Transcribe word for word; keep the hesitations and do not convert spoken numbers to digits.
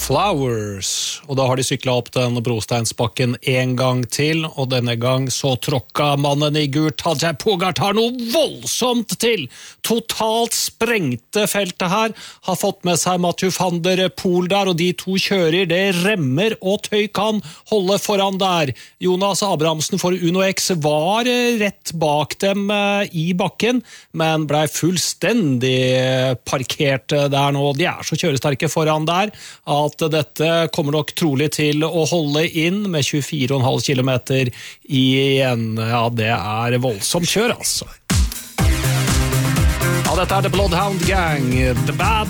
Flowers, og da har de syklet opp den brosteinsbakken en gang til, og denne gang så tråkka mannen i gult, Tadej Pogačar, noe voldsomt til. Totalt sprengte feltet her, har fått med seg Mathieu van der Poel der, og de to kjører, det remmer og tøy kan holde foran der. Jonas Abrahamsen for Uno X var rett bak dem i bakken, men ble fullstendig parkert der nå. De er så kjøresterke foran der, at dette kommer nok trolig til å holde inn med tjuefire komma fem kilometer igjen. Ja, det er voldsomt kjør, altså. Ja, dette er The Bloodhound Gang, The Bad